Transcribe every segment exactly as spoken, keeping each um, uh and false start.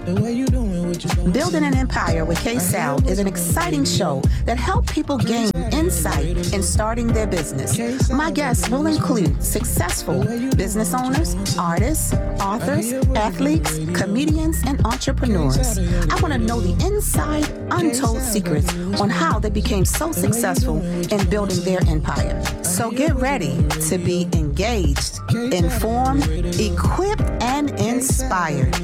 Building an Empire with K-Sal is an exciting show that helps people gain insight in starting their business. My guests will include successful business owners, artists, authors, athletes, comedians, and entrepreneurs. I want to know the inside, untold secrets on how they became so successful in building their empire. So get ready to be engaged, informed, equipped, and inspired.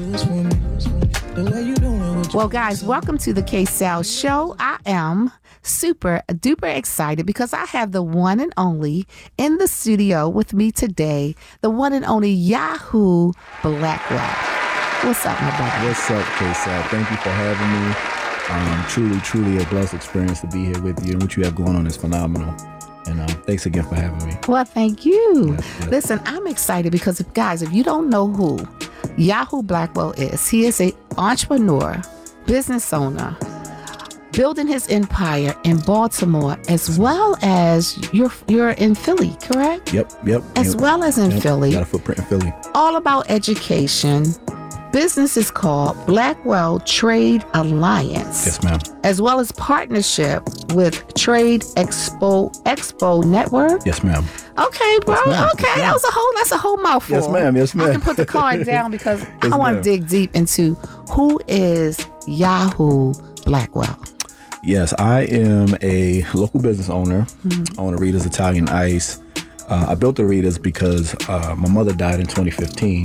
Well, guys, welcome to the K-Sal Show. I am super duper excited because I have the one and only in the studio with me today, the one and only Yahoo Blackwell. What's up, my brother? What's up, K-Sal? Thank you for having me. Um, truly, truly a blessed experience to be here with you, and what you have going on is phenomenal. And um, thanks again for having me. Well, thank you. Yes, yes. Listen, I'm excited because, if, guys, if you don't know who Yahoo Blackwell is, he is an entrepreneur, business owner, building his empire in Baltimore, as well as you're you're in Philly, correct? Yep, yep. As yep, well as in yep. Philly. Got a footprint in Philly. All about education. Business is called Blackwell Trade Alliance. Yes, ma'am. As well as partnership with Trade Expo Expo Network. Yes, ma'am. Okay, bro. Yes, ma'am. Okay, Yes, ma'am. that was a whole. That's a whole mouthful. Yes, ma'am. Yes, ma'am. I can put the card down because Yes, I want to ma'am. dig deep into who is Yahoo Blackwell. Yes, I am a local business owner. Mm-hmm. I own Rita's Italian Ice. Uh, I built the Rita's because uh, my mother died in twenty fifteen.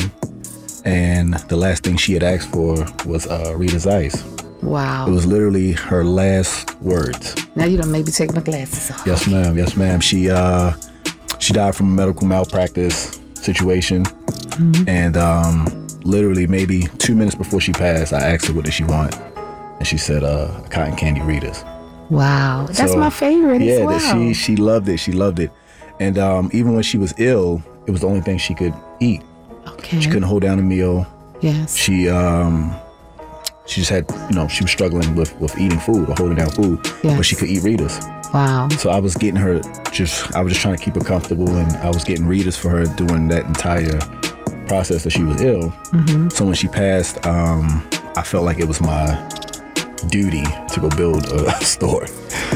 And the last thing she had asked for was uh, Rita's Ice. Wow. It was literally her last words. Now you done maybe take my glasses off. Yes, ma'am. Yes, ma'am. She uh, she died from a medical malpractice situation. Mm-hmm. And um, literally maybe two minutes before she passed, I asked her what did she want. And she said, uh, cotton candy Rita's. Wow. That's So, my favorite yeah, as well. that she, she loved it. She loved it. And um, even when she was ill, it was the only thing she could eat. Okay. She couldn't hold down a meal. Yes. She um she just had, you know, she was struggling with, with eating food or holding down food, Yes. but she could eat Rita's. Wow. So I was getting her just, I was just trying to keep her comfortable, and I was getting Rita's for her during that entire process that she was ill. Mm-hmm. So when she passed, um, I felt like it was my duty to go build a store.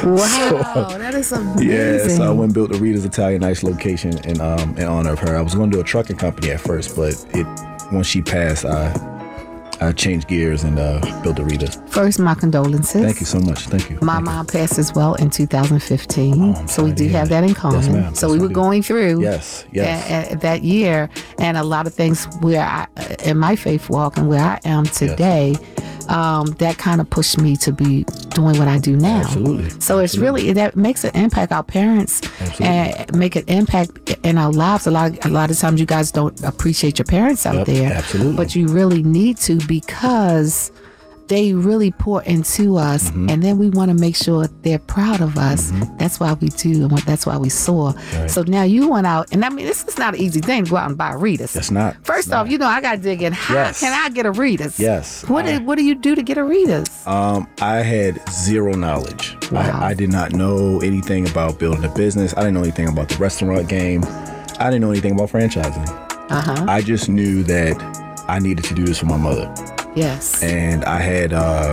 Wow. That is amazing. Yeah, so I went and built the Rita's Italian Ice location in um in honor of her. I was going to do a trucking company at first, but it once she passed, I I changed gears and uh, built the Rita's. First, my condolences. Thank you so much. Thank you. My Thank you. mom passed as well in two thousand fifteen, Oh, I'm so we sorry do to hear have that. that in common. Yes, ma'am. So Yes, we we were do. going through Yes, yes. a- a- that year, and a lot of things where I, in my faith walk and where I am today, um, that kind of pushed me to be doing what I do now. Absolutely. So it's really, that makes an impact. Our parents and make an impact in our lives. A lot, a lot of times you guys don't appreciate your parents out Yep, there, absolutely. but you really need to, because they really pour into us, Mm-hmm. and then we want to make sure they're proud of us. That's why we do, and what- that's why we soar. Right. So now you went out, and I mean, this is not an easy thing to go out and buy Rita's. That's not. First It's off, not. you know, I got to dig in. How Yes. can I get a Rita's? Yes. What I- did What do you do to get a Rita's? Um, I had zero knowledge. Wow. I, I did not know anything about building a business. I didn't know anything about the restaurant game. I didn't know anything about franchising. Uh huh. I just knew that I needed to do this for my mother. Yes. And I had, uh,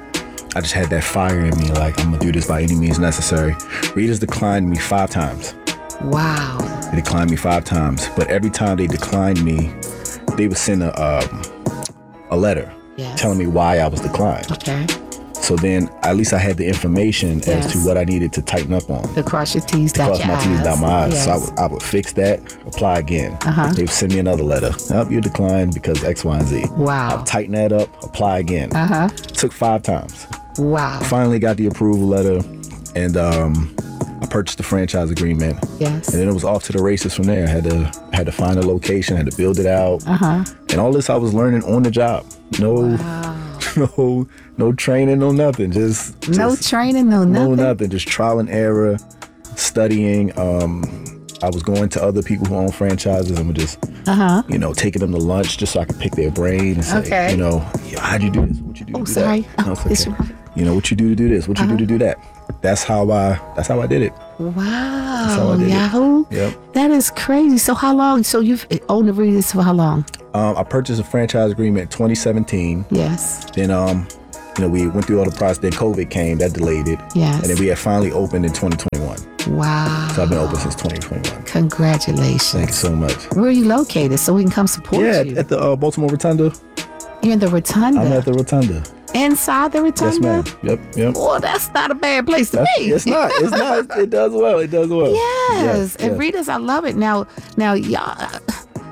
I just had that fire in me, like, I'm gonna do this by any means necessary. Rita's declined me five times. Wow. They declined me five times, but every time they declined me, they would send a, um, a letter Yes. telling me why I was declined. Okay. So then at least I had the information Yes. as to what I needed to tighten up on. To cross your T's, dot Cross your my I's. T's, dot my I's. Yes. So I would, I would fix that, apply again. Uh-huh. They would send me another letter. Nope, you declined because X, Y, and Z. Wow. I'll tighten that up, apply again. Uh huh. Took five times. Wow. Finally got the approval letter, and um, I purchased the franchise agreement. Yes. And then it was off to the races from there. I had to had to find a location, had to build it out. Uh huh. And all this I was learning on the job. No, Wow. no, no training, no nothing. Just, No just training, no nothing. no nothing. Just trial and error, studying. Um, I was going to other people who own franchises and would just, Uh huh. you know, taking them to lunch just so I could pick their brain and say, Okay. you know, "Yo, how'd you do this? What you do Oh, to do sorry. that? No, Oh, it's it's okay. your- You know, what you do to do this? What you Uh-huh. do to do that? That's how I. That's how I did it. Wow. how I did it. Yahoo. Yep. That is crazy. So how long? So you've owned the Rita's for how long? Um, I purchased a franchise agreement in twenty seventeen. Yes. Then, um, you know, we went through all the process. Then COVID came, that delayed it. Yes. And then we had finally opened in twenty twenty-one. Wow. So I've been open since twenty twenty-one. Congratulations. Thank you so much. Where are you located so we can come support Yeah, you? at the uh, Baltimore Rotunda. You're in the Rotunda. I'm at the Rotunda. Inside the Rotunda? Yes, ma'am. Yep, yep. Well, that's not a bad place to That's, be. it's not. It's not. It does well. It does well. Yes. Yes, And yes. Rita's, I love it. Now, now, y'all,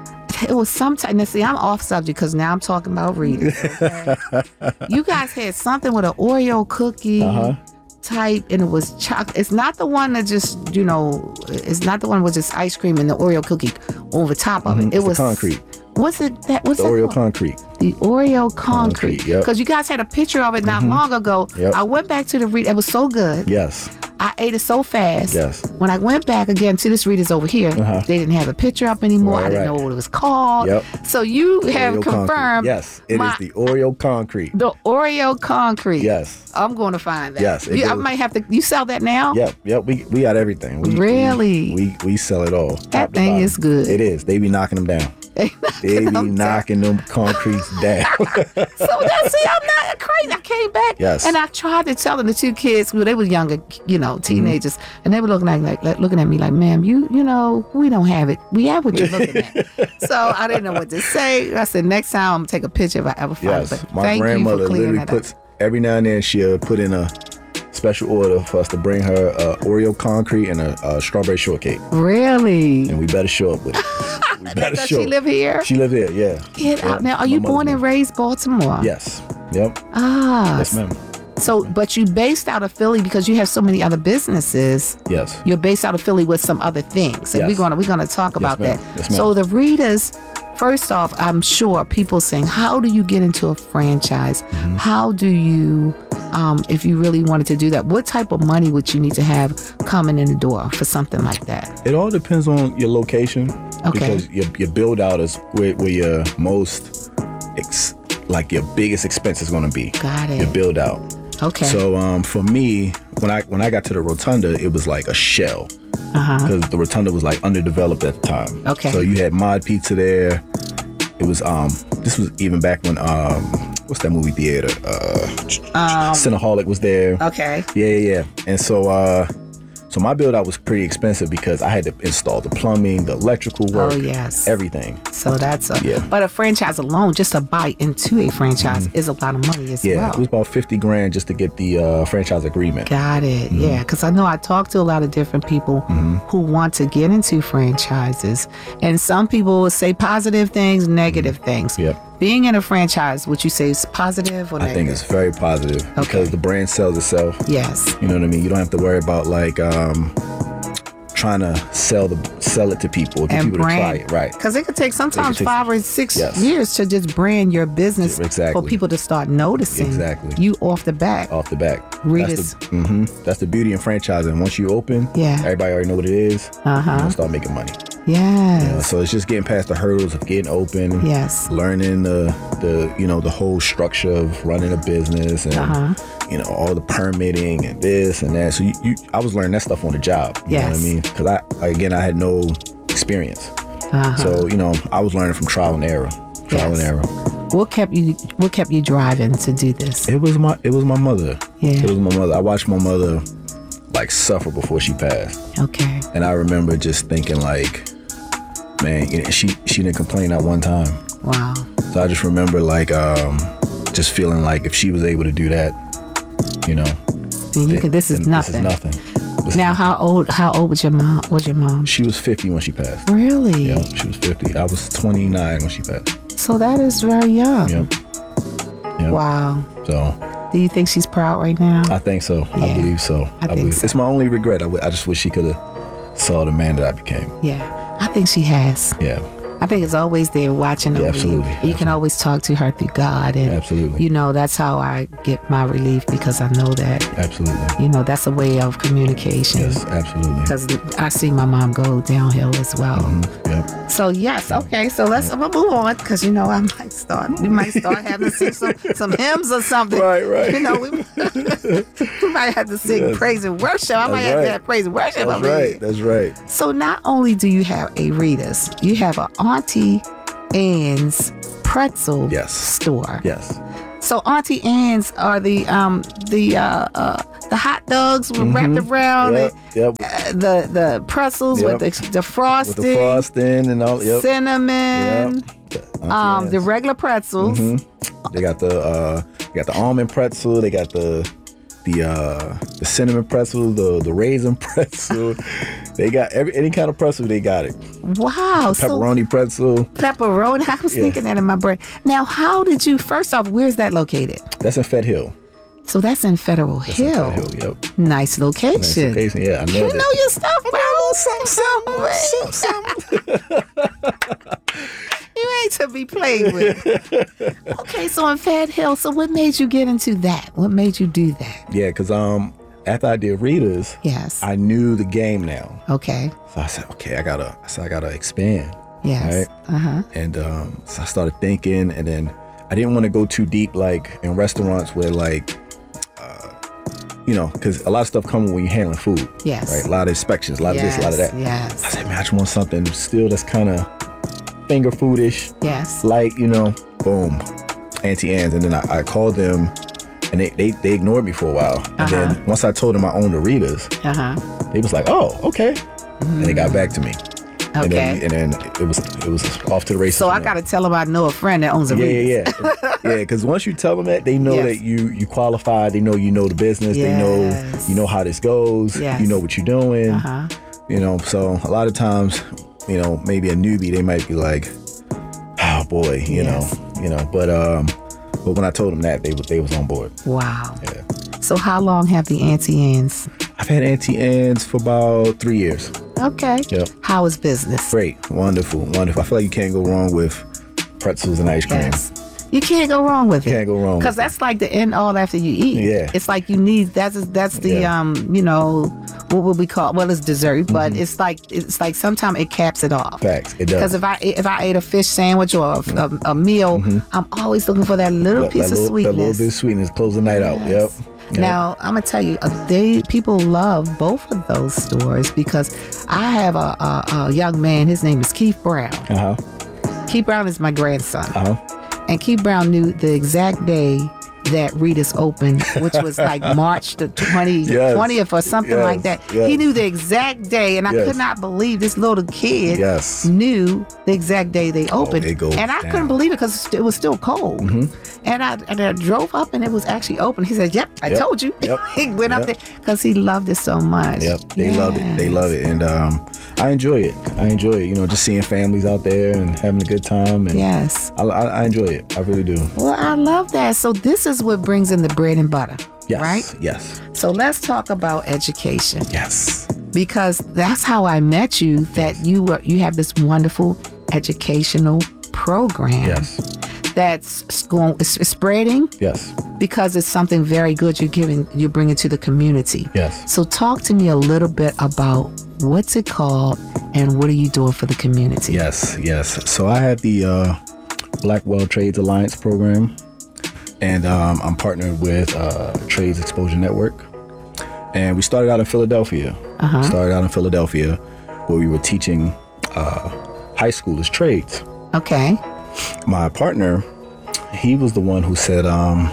it was sometime. Now, see, I'm off subject because now I'm talking about Rita. Okay? You guys had something with an Oreo cookie Uh-huh. type, and it was chocolate. It's not the one that just, you know, it's not the one with just ice cream and the Oreo cookie over top of Mhm. it. It It's the was concrete. What's it? That what's The that Oreo called? concrete. The Oreo concrete. Concrete, yep. Because you guys had a picture of it not long ago. Yep. I went back to the Rita. It was so good. Yes. I ate it so fast. Yes. When I went back again to this Rita's over here, Uh-huh. they didn't have a picture up anymore. Right, I didn't right. know what it was called. Yep. So you have Oreo confirmed. concrete. Yes, it is my- the Oreo concrete. the Oreo concrete. Yes. I'm going to find that. Yes, it You, I goes- might have to. You sell that now? Yep, yep. We we got everything. We, Really? We, we we sell it all. That top to thing bottom. is good. It is. They be knocking them down. They be I'm knocking them concretes down. So that's see, I'm not crazy. I came back, Yes. and I tried to tell them the two kids, well, they were younger, you know, teenagers, Mm-hmm. and they were looking like, like, like looking at me like, "Ma'am, you, you know, we don't have it. We have what you're looking at." So I didn't know what to say. I said, "Next time, I'm gonna take a picture if I ever find Yes. it." But My thank you grandmother for clearing literally that up. puts every now and then she'll put in a special order for us to bring her uh, Oreo concrete and a, a strawberry shortcake, Really? and we better show up with it. We better Does show. she live here? She live here. Yeah. Get Yeah. out now. Are My you mother born and live- raised Baltimore? Yes. Yep. Ah. Yes, ma'am. So, but you based out of Philly because you have so many other businesses. Yes. You're based out of Philly with some other things, and Yes. we're gonna we're gonna talk about ma'am. that. Yes, ma'am. So the Ritas, first off, I'm sure people saying, how do you get into a franchise? Mm-hmm. How do you, um, if you really wanted to do that, what type of money would you need to have coming in the door for something like that? It all depends on your location. Okay. Because your, your build out is where, where your most, ex, like your biggest expense is going to be. Got it. Your build out. Okay. So um, for me, when I when I got to the Rotunda, it was like a shell. uh-huh. Because the Rotunda was like underdeveloped at the time. Okay. So you had Mod Pizza there. It was um. This was even back when um. What's that movie theater? Uh, Um, Cinnaholic was there. Okay. Yeah, yeah, yeah. And so uh, so my build out was pretty expensive because I had to install the plumbing, the electrical work, Oh, yes. everything. So that's a, Yeah. but a franchise alone, just to buy into a franchise is a lot of money as Mm-hmm. Yeah, well. it was about fifty grand just to get the uh, franchise agreement. Got it. Mm-hmm. Yeah, because I know I talk to a lot of different people who want to get into franchises, and some people will say positive things, negative things. Mm-hmm. Yep. Being in a franchise, would you say is positive or I negative? think it's very positive because the brand sells itself. Yes. You know what I mean? You don't have to worry about like um, trying to sell the sell it to people, or get And people brand. to try it. Right. Because it could take sometimes take- five or six Yes. years to just brand your business Exactly. for people to start noticing Exactly. you off the back. Off the back. Rita's- That's the, hmm That's the beauty in franchising. Once you open, Yeah. everybody already know what it is. Uh-huh. You're gonna start making money. Yes. You know, so it's just getting past the hurdles of getting open. Yes. Learning the the you know the whole structure of running a business and Uh-huh. you know all the permitting and this and that. So you, you I was learning that stuff on the job. You know what I Yes. mean? Because I again I had no experience. Uh-huh. So you know I was learning from trial and error. Trial Yes. and error. What kept you what kept you driving to do this? It was my it was my mother. Yeah. It was my mother. I watched my mother like suffer before she passed. Okay. And I remember just thinking like, man, you know, she she didn't complain not one time. Wow. So I just remember like um just feeling like if she was able to do that, you know, And you can, this is then nothing. This is nothing. This Now, is- how old? How old was your mom? Was your mom? she was fifty when she passed. Really? Yeah, she was fifty. I was twenty-nine when she passed. So that is very young. Yep. Yep. Wow. So Do you think she's proud right now? I think so. Yeah, I believe so. I think believe so. It's my only regret. I, w- I just wish she could have saw the man that I became. Yeah, I think she has. Yeah. I think it's always there watching over Yeah, you. absolutely, You can absolutely. always talk to her through God, and Absolutely. you know that's how I get my relief because I know that Absolutely. you know that's a way of communication. Yes, absolutely. Because I see my mom go downhill as well. Mhm, Yep. So yes, okay. So let's I'm gonna move on because you know I might start. We might start having to sing some, some hymns or something. Right, right. You know, we, we might have to sing Yes. praise and worship. I might That's have right. to have praise and worship. That's over here. right. That's right. So not only do you have a Rita's, you have an Auntie Ann's pretzel Yes. store. Yes. So Auntie Ann's are the um the uh, uh the hot dogs were wrapped around Yep. it, Yep. uh, the the pretzels Yep. with the, the frosting, With the frosting and all. Yep. cinnamon, Yep. Auntie um the Anne's. regular pretzels. They got the uh, they got the almond pretzel. They got the the uh, the cinnamon pretzel, the the raisin pretzel. They got every any kind of pretzel. They got it. Wow, Pepperoni pretzel. so pepperoni. I was Yeah. thinking that in my brain. Now, how did you? First off, where's that located? That's in Fed Hill. So that's in Federal That's in Hill. Fed Hill. Yep. Nice location. Nice location. Yeah, I know You that. know your stuff, bro. Some, some, You ain't to be played with. Okay, so in Fed Hill, so what made you get into that? What made you do that? Yeah, because um, after I did Rita's, Yes. I knew the game now. Okay. So I said, okay, I gotta, I said I gotta expand. Yes. Right? Uh-huh. And um, so I started thinking, and then I didn't want to go too deep, like in restaurants where, like, uh, you know, because a lot of stuff comes when you're handling food. Yes. Right. A lot of inspections, a lot yes. of this, a lot of that. I Yes. said, man, I just want something still that's kind of finger foodish, Yes. light, you know. Boom, Auntie Anne's, and then I, I called them, and they, they they ignored me for a while. And Uh-huh. then once I told them I owned the Rita's, Uh-huh. they was like, oh, okay, and they got back to me. And Okay. then, and then it was it was off to the races. So I from there. got to tell them I know a friend that owns a Yeah, Rita's. yeah, yeah, yeah. Because once you tell them that, they know Yes. that you you qualify. They know you know the business. They know Yes. you know how this goes. Yes. You know what you're doing. Uh-huh. You know, so a lot of times, you know, maybe a newbie, they might be like, oh boy, you Yes. know, you know. But um, but when I told them that, they was they was on board. Wow. Yeah. So how long have the Auntie Anne's? I've had Auntie Anne's for about three years. Okay. Yep. How is business? Great, wonderful, wonderful. I feel like you can't go wrong with pretzels and ice cream. Yes. You can't go wrong with it. Can't go wrong Because with that's like the end all after you eat. Yeah. It's like you need that's that's the Yeah. um you know what would we call well it's dessert but it's like it's like sometimes it caps it off. Facts, it does. Because if I if I ate a fish sandwich or a, a, a meal, I'm always looking for that little That- piece that of little, That little sweetness. bit of sweetness, close the night out. Yep. Yep. Now I'm gonna tell you, uh, they people love both of those stores because I have a, a, a young man. His name is Keith Brown. Uh huh. Keith Brown is my grandson, Uh huh. and Keith Brown knew the exact day that Rita's opened, which was like March the twentieth, Yes. twentieth or something Yes. like that. Yes. He knew the exact day, and I Yes. could not believe this little kid Yes. knew the exact day they opened. it goes and I down. couldn't believe it because it was still cold. And I and I drove up and it was actually open. He said, "Yep, I Yep. told you." Yep. He went up Yep. there because he loved it so much. Yep. They love it. They love it, and um, I enjoy it. I enjoy it. You know, just seeing families out there and having a good time. And Yes. I, I, I enjoy it. I really do. Well, I love that. So this is what brings in the bread and butter, Yes. right? Yes. So let's talk about education. Yes. Because that's how I met you. That you were you have this wonderful educational program Yes. that's s- going it's it's spreading Yes. because it's something very good you're giving you're bringing to the community. Yes. So talk to me a little bit about what's it called and what are you doing for the community? Yes. Yes. So I have the uh, Black World Trades Alliance program, and um, I'm partnered with uh, Trades Exposure Network. And we started out in Philadelphia. Uh-huh. Started out in Philadelphia, where we were teaching uh, high schoolers trades. Okay. My partner, he was the one who said, um,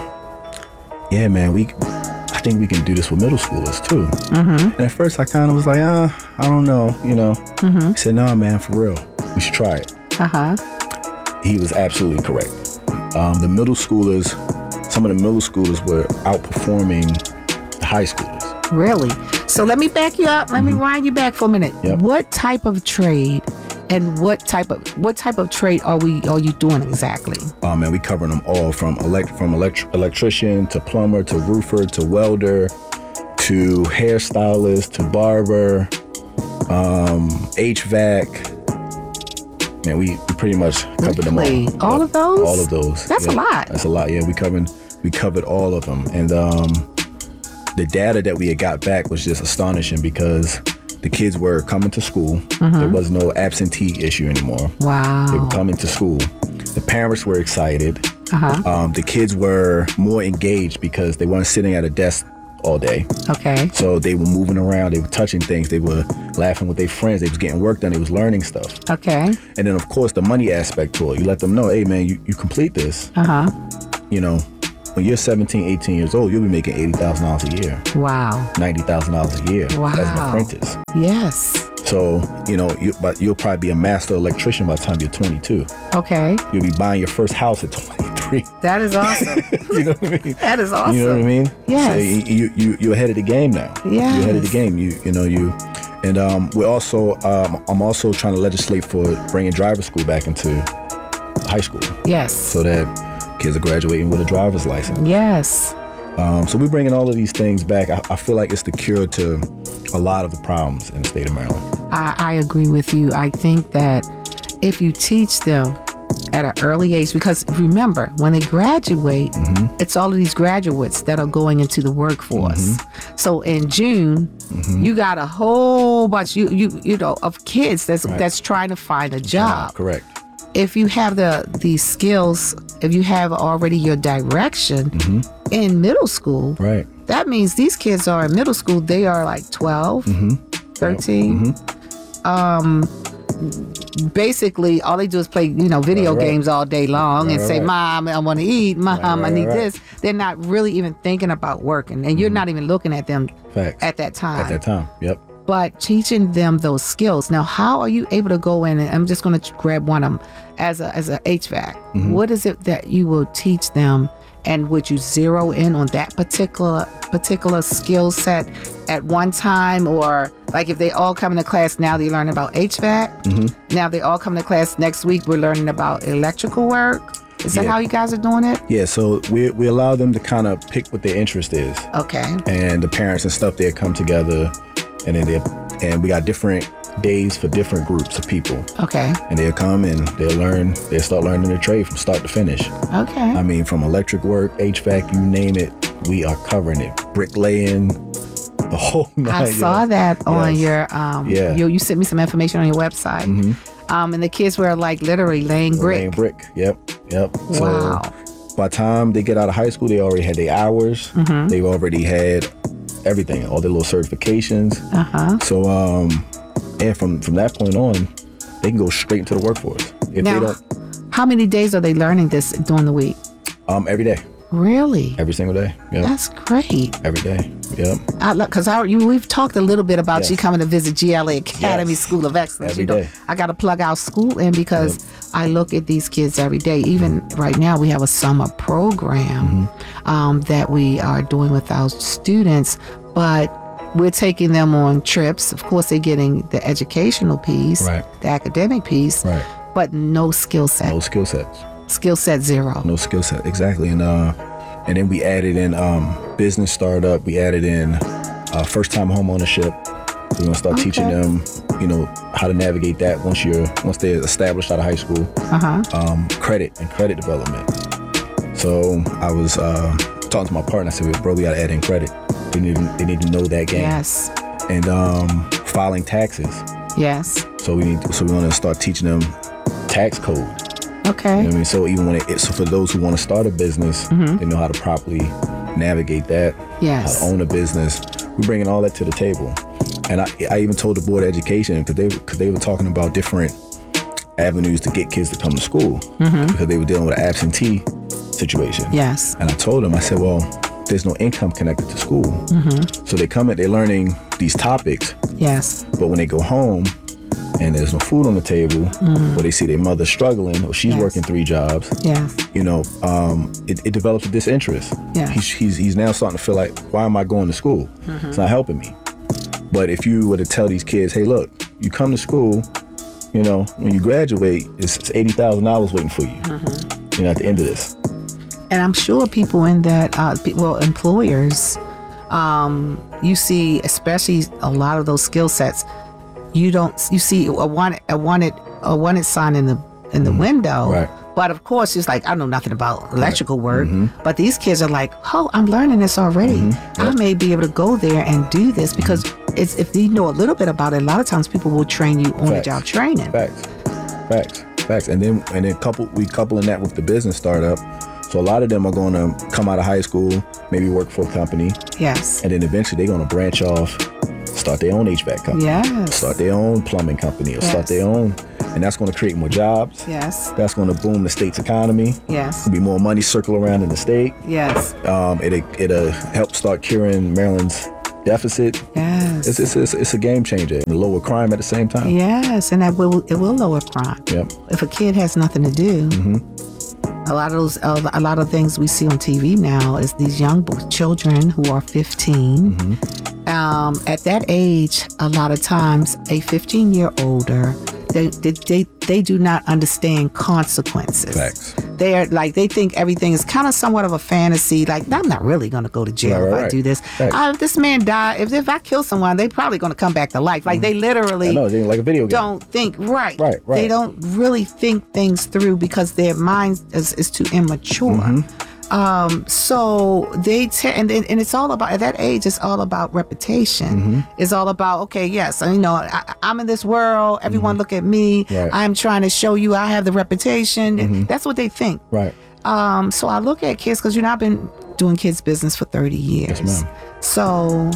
"Yeah, man, we, I think we can do this with middle schoolers too." Mm-hmm. And at first, I kind of was like, "Uh, I don't know," you know. Mm-hmm. He said, "No, man, for real, we should try it." Uh-huh. He was absolutely correct. Um, the middle schoolers, some of the middle schoolers were outperforming the high schoolers. Really? So let me back you up. Let me wind you back for a minute. Yep. What type of trade and what type of what type of trade are we are you doing exactly? Um, and we covering them all from elect from elect- electrician to plumber to roofer to welder to hairstylist to barber, um, H V A C. Man, we, we pretty much covered them all. Really? All of those? All of those. That's a Yeah, lot. That's a lot. Yeah, we covered we covered all of them, and um, the data that we had got back was just astonishing because the kids were coming to school. Mm-hmm. There was no absentee issue anymore. They were Wow. coming to school. The parents were excited. Uh-huh. Um, the kids were more engaged because they weren't sitting at a desk all day. Okay. So they were moving around, they were touching things, they were laughing with their friends, they was getting work done, they was learning stuff. Okay. And then of course the money aspect to it. You let them know, hey man, you, you complete this. Uh-huh. You know, when you're seventeen, eighteen years old, you'll be making eighty thousand dollars a year. Wow. ninety thousand dollars a year Wow. as an apprentice. Yes. So, you know, you, but you'll probably be a master electrician by the time you're twenty-two. Okay. You'll be buying your first house at twenty-three. That is awesome. You know what I mean? That is awesome. You know what I mean? Yes. So you, you, you, you're ahead of the game now. Yes. You're ahead of the game. You, you know, you, and um, we're also, um, I'm also trying to legislate for bringing driver school back into high school. Yes. So that kids are graduating with a driver's license. Yes. Um, so we're bringing all of these things back. I, I feel like it's the cure to a lot of the problems in the state of Maryland. I, I agree with you. I think that if you teach them at an early age, because remember, when they graduate, mm-hmm. it's all of these graduates that are going into the workforce. Mm-hmm. So in June, mm-hmm. you got a whole bunch, you you you know, of kids that's right. that's trying to find a job. Yeah, correct. If you have the these skills, if you have already your direction mm-hmm. in middle school, right. that means these kids are in middle school. They are like twelve, mm-hmm. thirteen. Mm-hmm. Um, basically, all they do is play, you know, video right, right. games all day long right, and say, right. "Mom, I want to eat. Mom, right, right, I need right. this." They're not really even thinking about working, and mm-hmm. you're not even looking at them Facts. at that time. At that time, yep. But teaching them those skills. Now, how are you able to go in and I'm just going to grab one of them as a as a H V A C? Mm-hmm. What is it that you will teach them, and would you zero in on that particular particular skill set at one time, or like if they all come into class now, they learn about H V A C. Mm-hmm. Now they all come to class next week, we're learning about electrical work. Is that yeah. how you guys are doing it? Yeah, so we we allow them to kind of pick what their interest is. Okay. And the parents and stuff, they come together. And then they and we got different days for different groups of people. Okay. And they'll come and they'll learn, they'll start learning the trade from start to finish. Okay. I mean, from electric work, H V A C, you name it, we are covering it. Bricklaying, the whole nine. I saw yeah. that on yes. your, um, yeah. you, you sent me some information on your website. Mm-hmm. Um, and the kids were like literally laying brick. Laying brick, yep, yep. Wow. So by the time they get out of high school, they already had their hours. Mm-hmm. They've already had everything, all their little certifications. Uh-huh. So, um, and from, from that point on, they can go straight into the workforce. If now, they don't, how many days are they learning this during the week? Um, every day. Really? Every single day. Yep. That's great. Every day. Yep. Because I, I, you, we've talked a little bit about yes. you coming to visit G L A Academy yes. School of Excellence. Every you know, day. I got to plug our school in because yep. I look at these kids every day. Even mm-hmm. right now, we have a summer program mm-hmm. um, that we are doing with our students, but we're taking them on trips. Of course, they're getting the educational piece, right. the academic piece, right. but no skill set. No skill sets. Skill set zero. No skill set, exactly. And uh, and then we added in um, business startup. We added in uh, first time home ownership. We're gonna start okay. teaching them, you know, how to navigate that once you're once they're established out of high school. Uh-huh. Um, credit and credit development. So I was uh, talking to my partner. I said, "Bro, we gotta add in credit. They need they need to know that game." Yes. And um, filing taxes. Yes. So we need so we want to start teaching them tax code. Okay. You know what I mean? So even when it, so for those who want to start a business, mm-hmm. they know how to properly navigate that. Yes. How to own a business. We're bringing all that to the table. And I, I even told the Board of Education because they because they were talking about different avenues to get kids to come to school mm-hmm. because they were dealing with an absentee situation. Yes. And I told them, I said, well, there's no income connected to school. Mm-hmm. So they come in, they're learning these topics. Yes. But when they go home and there's no food on the table, mm-hmm. or they see their mother struggling, or she's yes. working three jobs, yes. you know, um, it, it develops a disinterest. Yes. He's, he's, he's now starting to feel like, why am I going to school? Mm-hmm. It's not helping me. But if you were to tell these kids, hey, look, you come to school, you know, when you graduate, it's, it's eighty thousand dollars waiting for you, mm-hmm. you know, at the end of this. And I'm sure people in that, uh, well, employers, um, you see, especially a lot of those skill sets, you don't, you see a wanted, a wanted, a wanted sign in the in the mm-hmm. window. Right. But of course, it's like, I know nothing about electrical right. work. Mm-hmm. But these kids are like, oh, I'm learning this already. Mm-hmm. Yep. I may be able to go there and do this because mm-hmm. it's if you know a little bit about it, a lot of times people will train you on the job training. Facts. Facts. Facts. And then and then couple we coupling that with the business startup. So a lot of them are going to come out of high school, maybe work for a company, Yes. and then eventually they're going to branch off, start their own H V A C company, Yes. start their own plumbing company, or Yes. start their own, and that's going to create more jobs. Yes. That's going to boom the state's economy. Yes. There'll be more money circle around in the state. Yes. Um, it it'll help start curing Maryland's deficit. Yes. It's it's, it's, it's a game changer. And lower crime at the same time. Yes, and that will it will lower crime. Yep. If a kid has nothing to do, Mm-hmm. a lot of those, uh, a lot of things we see on T V now is these young bo- children who are fifteen. Mm-hmm. Um, at that age, a lot of times, a fifteen-year older, they, they they they do not understand consequences. Facts. They are like they think everything is kind of somewhat of a fantasy. Like, I'm not really going to go to jail Right, if right, I right. do this. Facts. Uh, if this man died, if if I kill someone, they probably going to come back to life. Like they literally I know, it's like a video game. don't think right. Right, right. They don't really think things through because their mind is, is too immature. Mm-hmm. Um, so they te- and and it's all about at that age. It's all about reputation. Mm-hmm. It's all about okay, yes, you know, I, I'm in this world. Everyone look at me. Right. I'm trying to show you I have the reputation. Mm-hmm. That's what they think. Right. Um, so I look at kids because you know I've been doing kids business for thirty years. Yes, ma'am. So,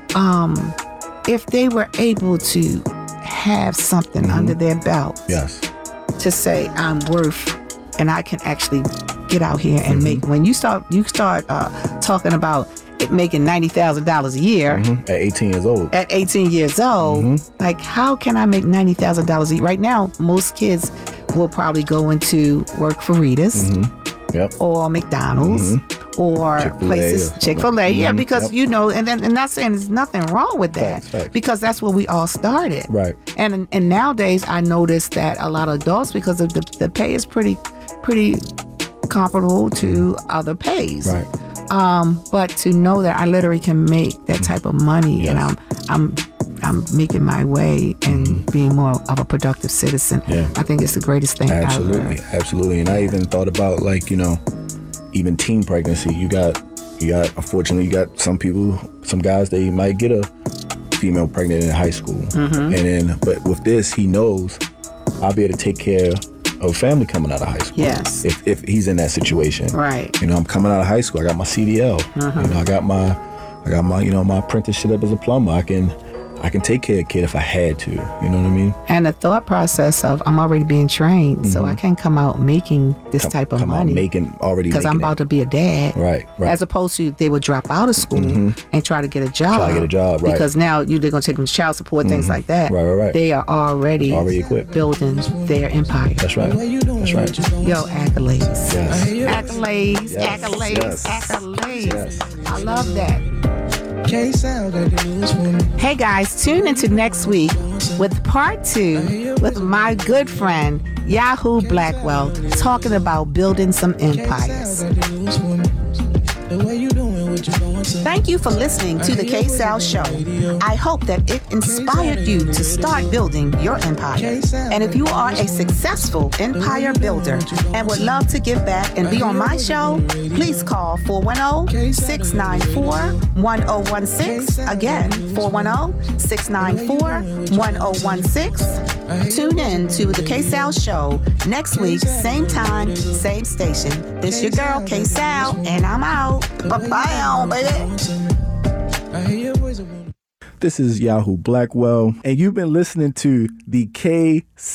um, if they were able to have something Mm-hmm. under their belt Yes. to say I'm worth, and I can actually get out here and Mm-hmm. make. When you start, you start uh, talking about it making ninety thousand dollars a year. Mhm. At eighteen years old. At eighteen years old, Mm-hmm. like how can I make ninety thousand dollars a year? Right now, most kids will probably go into work for Rita's Yep. or McDonald's or Chick-fil-A places, or- Chick-fil-A, yeah, Mhm. because Yep. you know, and then and not saying there's nothing wrong with that, Facts, facts. because that's where we all started. Right. And and nowadays I notice that a lot of adults, because of the, the pay is pretty pretty comparable to other pays. Right. Um, but to know that I literally can make that type of money and I'm I'm I'm making my way and being more of a productive citizen. Yeah. I think it's the greatest thing Absolutely. ever. Absolutely. And I even thought about, like, you know, even teen pregnancy. You got, you got, unfortunately, you got some people, some guys, they might get a female pregnant in high school. Mm-hmm. And then, but with this, he knows I'll be able to take care of a family coming out of high school. Yes. If, if he's in that situation. Right. You know, I'm coming out of high school. I got my C D L. Mm-hmm. You know, I got my, I got my, you know, my apprenticeship as a plumber. I can, I can take care of a kid if I had to. You know what I mean? And the thought process of I'm already being trained, so I can't come out making this Come- type of come out money making already because I'm making it. about to be a dad. Right, right. As opposed to they would drop out of school and try to get a job. Try to get a job, right. Because now you they're gonna take them to child support, things like that. Right, right, right. They are already, Already equipped. building their empire. That's right. That's right. Yo, accolades. Yes. Accolades, Yes. accolades, Yes. accolades. Yes. I love that. K-Sound got the newest one. Hey guys, tune into next week with part two with my good friend Yahoo Blackwell talking about building some empires. K-Sound got the newest one. The way you doing what you going to. Thank you for listening to the K-Sal Show. I hope that it inspired you to start building your empire. And if you are a successful empire builder and would love to give back and be on my show, please call four one zero, six nine four, one zero one six. Again, four one zero, six nine four, one zero one six. Tune in to the K-Sal Show next week, same time, same station. This your girl, K-Sal, and I'm out. Bye-bye, baby. I hear your voice. This is Yahoo Blackwell, and you've been listening to the K